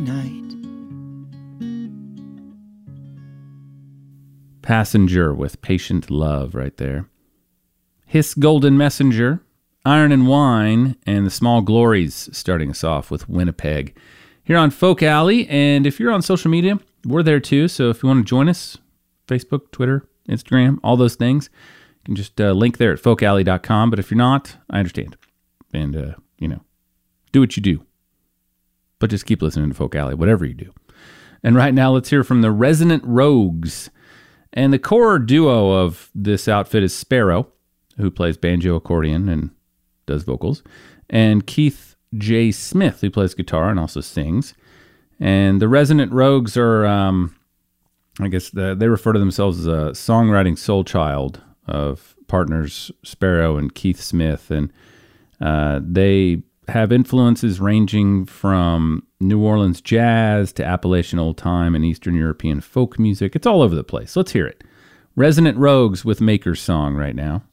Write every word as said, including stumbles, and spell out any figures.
night. Passenger with Patient Love right there. Hiss Golden Messenger, Iron and Wine, and the Small Glories starting us off with Winnipeg here on Folk Alley. And if you're on social media, we're there too. So if you want to join us, Facebook, Twitter, Instagram, all those things, you can just uh, link there at folk alley dot com. But if you're not, I understand. And, uh, you know, do what you do. But just keep listening to Folk Alley, whatever you do. And right now, let's hear from the Resonant Rogues. And the core duo of this outfit is Sparrow, who plays banjo, accordion, and does vocals, and Keith J. Smith, who plays guitar and also sings. And the Resonant Rogues are, um, I guess, the, they refer to themselves as a songwriting soul child of partners Sparrow and Keith Smith. And uh, they have influences ranging from New Orleans jazz to Appalachian old time and Eastern European folk music. It's all over the place. Let's hear it. Resonant Rogues with Maker's Song right now.